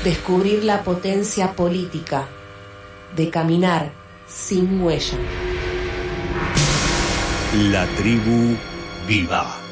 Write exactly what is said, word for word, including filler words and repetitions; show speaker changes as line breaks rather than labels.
Descubrir la potencia política de caminar sin huella.
La tribu viva.